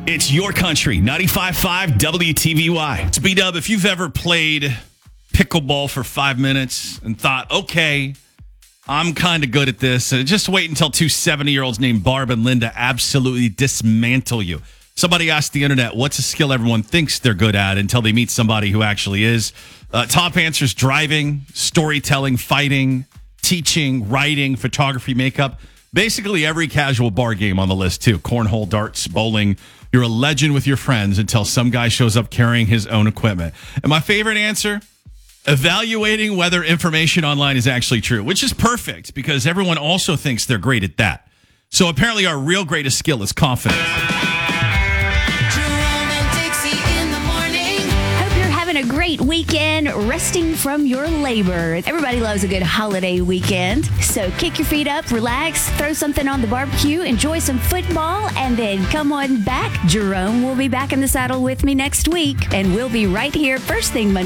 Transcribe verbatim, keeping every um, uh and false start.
It's your country, ninety-five point five W T V Y. It's B-Dub. If you've ever played pickleball for five minutes and thought, okay, I'm kind of good at this, uh, just wait until two seventy-year-olds named Barb and Linda absolutely dismantle you. Somebody asked the internet, what's a skill everyone thinks they're good at until they meet somebody who actually is? Uh, top answers: driving, storytelling, fighting, teaching, writing, photography, makeup. Basically every casual bar game on the list, too. Cornhole, darts, bowling. You're a legend with your friends until some guy shows up carrying his own equipment. And my favorite answer, evaluating whether information online is actually true, which is perfect because everyone also thinks they're great at that. So apparently our real greatest skill is confidence. A great weekend resting from your labor. Everybody loves a good holiday weekend. So kick your feet up, relax, throw something on the barbecue, enjoy some football, and then come on back. Jerome will be back in the saddle with me next week, and we'll be right here first thing Monday.